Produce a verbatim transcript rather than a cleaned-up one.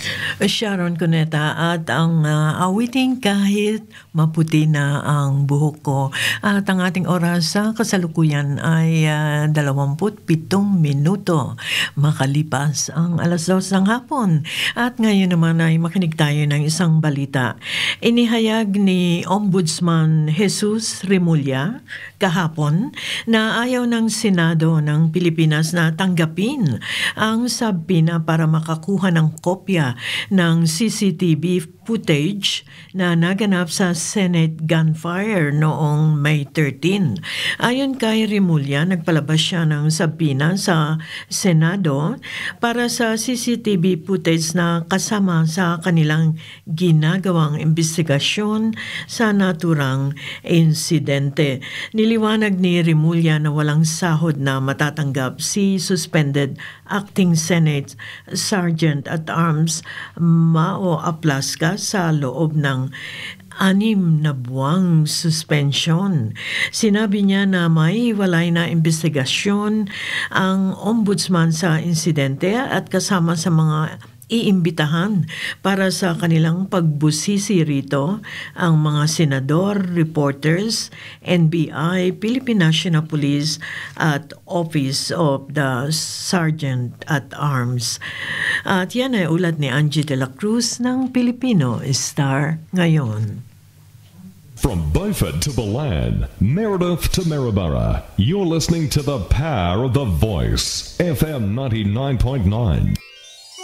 Sharon Cuneta at ang uh, awiting kahit maputi na ang buhok ko. At ang ating oras sa kasalukuyan ay uh, dalawampu't pitong minuto makalipas ang alas dos ng hapon. At ngayon naman ay makinig tayo ng isang balita. Inihayag ni Ombudsman Jesus Remulla kahapon na ayaw ng Senado ng Pilipinas na tanggapin ang sabina para makakuha ng kopya ng C C T V footage na naganap sa Senate gunfire noong May thirteenth. Ayon kay Remulla, nagpalabas siya ng sabina sa Senado para sa C C T V footage na kasama sa kanilang ginagawang investigasyon sa naturang insidente. Niliwanag ni Remulla na walang sahod na matatanggap si suspended Acting Senate Sergeant at Arms Mao Aplaska sa loob ng anim na buwang suspension. Sinabi niya na may walay na investigasyon ang ombudsman sa insidente at kasama sa mga iimbitahan para sa kanilang pagbusisi rito ang mga senador, reporters, N B I, Philippine National Police at Office of the Sergeant at Arms. At yan ay ulat ni Angie de la Cruz ng Filipino Star ngayon. From Beaufort to Balan, Meredith to Maryborough, you're listening to the power of the voice, F M ninety-nine point nine.